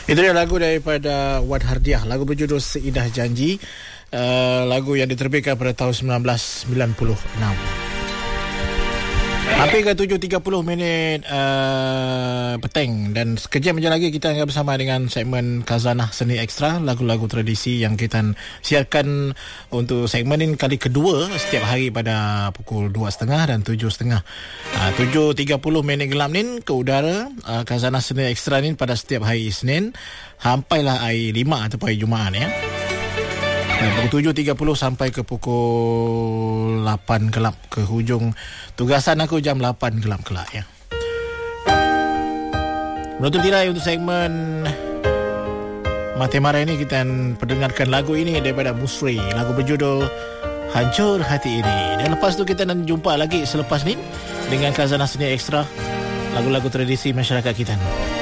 Itu dia lagu daripada Wan Hardiah. Lagu berjudul Seindah Janji. Lagu yang diterbitkan pada tahun 1996. Hampir ke 7.30 petang. Dan sekejap saja lagi kita akan bersama dengan segmen Khazanah Seni Ekstra, lagu-lagu tradisi yang kita siarkan untuk segmen ini kali kedua setiap hari pada pukul 2.30 dan 7.30. 7.30 gelap ni ke udara. Khazanah Seni Ekstra ni pada setiap hari Isnin sampailah hari 5 atau hari Jumaat ya. Pukul 7.30 sampai ke pukul 8 gelap ke hujung tugasan aku jam 8 gelap kelak ya. Menutup tirai untuk segmen Mati Mara ini kita pendengarkan lagu ini daripada Musri. Lagu berjudul Hancur Hati Ini. Dan lepas tu kita nanti jumpa lagi selepas ni dengan Khazanah Seni Ekstra, lagu-lagu tradisi masyarakat kita.